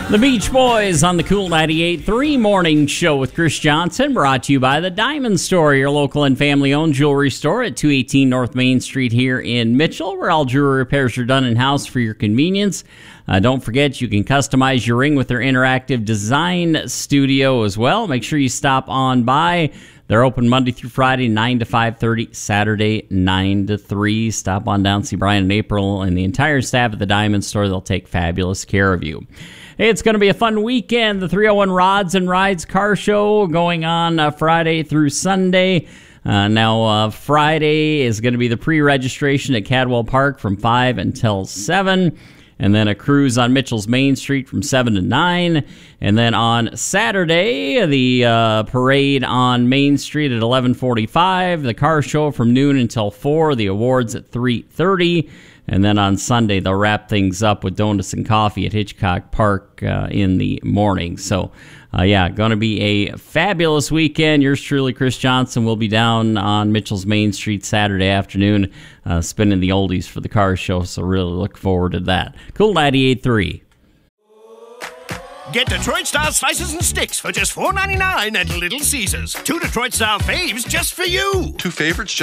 The Beach Boys on the Cool 98.3 Morning Show with Chris Johnson, brought to you by the Diamond Store, your local and family-owned jewelry store at 218 North Main Street here in Mitchell, where all jewelry repairs are done in-house for your convenience. Don't forget, you can customize your ring with their interactive design studio as well. Make sure you stop on by. They're open Monday through Friday, 9 to 5:30, Saturday, 9 to 3. Stop on down, see Brian and April and the entire staff at the Diamond Store. They'll take fabulous care of you. Hey, it's going to be a fun weekend. The 301 Rods and Rides Car Show going on Friday through Sunday. Friday is going to be the pre-registration at Cadwell Park from 5 until 7. And then a cruise on Mitchell's Main Street from 7 to 9. And then on Saturday, the parade on Main Street at 11:45. The car show from noon until 4. The awards at 3:30. And then on Sunday, they'll wrap things up with donuts and coffee at Hitchcock Park in the morning. So, going to be a fabulous weekend. Yours truly, Chris Johnson, will be down on Mitchell's Main Street Saturday afternoon, spinning the oldies for the car show. So really look forward to that. Cool 98.3. Get Detroit-style slices and sticks for just $4.99 at Little Caesars. 2 Detroit-style faves just for you. 2 favorites